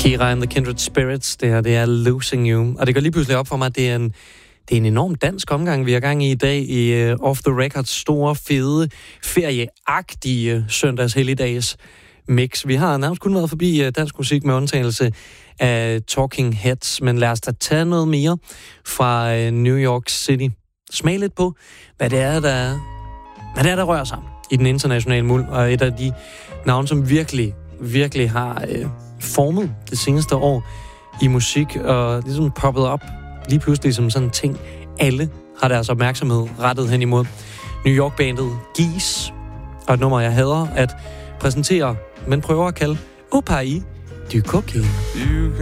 Kira and the Kindred Spirits, det her, det er Losing You. Og det går lige pludselig op for mig, at det er en enorm dansk omgang, vi har gang i dag i Off the Records store, fede, ferieagtige søndags helligdags mix. Vi har nærmest kun været forbi dansk musik med undtagelse af Talking Heads, men lad os da tage noget mere fra New York City. Smag lidt på, hvad det er, der rører sig i den internationale muld, og et af de navne, som virkelig har formet det seneste år i musik, og ligesom poppet op lige pludselig som sådan en ting. Alle har deres opmærksomhed rettet hen imod. New York-bandet Geese, og et nummer, jeg hader at præsentere, men prøver at kalde Au Pays du Cocaine.